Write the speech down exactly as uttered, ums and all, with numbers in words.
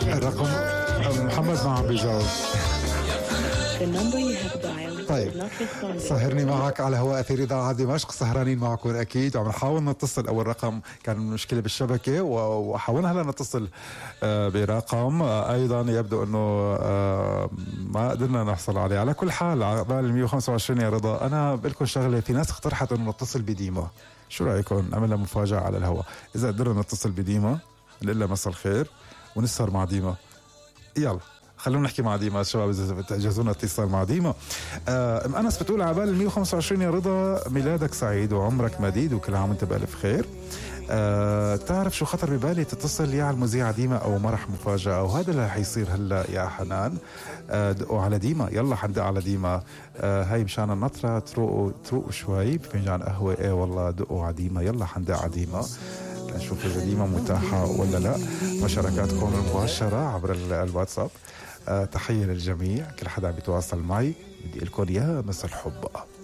الرقم محمد ما عم بيجاوب. طيب سهرني معك على هواء أثير إذاعة دمشق، سهرانين معكم أكيد، وعم نحاول نتصل. أول رقم كان مشكلة بالشبكة وحاولنا هلا نتصل برقم أيضا يبدو أنه ما قدرنا نحصل عليه. على كل حال عقبال مية وخمسة وعشرين يا رضا، أنا بقول لكم شغلة، في ناس اقترحت أنه نتصل بديما، شو رأيكم نعمل لها مفاجأة على الهواء؟ إذا قدرنا نتصل بديما نقول لها مساء الخير ونسهر مع ديما. يلا خلونا نحكي مع ديما الشباب إذا تجهزونا اتصال مع ديما. آه ام أنس بتقول عبال مية وخمسة وعشرين يا رضا، ميلادك سعيد وعمرك مديد وكل عام وانت بألف خير. آه تعرف شو خطر ببالي؟ تتصل يا على المذيعة ديما أو مرح مفاجأة، وهذا اللي حيصير هلا يا حنان. آه دقوا على ديما، يلا حندق على ديما. آه هاي مشان النطرة تروقوا تروقوا شوي بفنجان قهوة. ايه والله دقوا على ديما، يلا حندق على ديما نشوف إذا ديما متاحة ولا لا. مشاركاتكم المباشرة عبر الواتساب. آه تحية للجميع، كل حدا بيتواصل معي بدي لكم يا مسا الحب.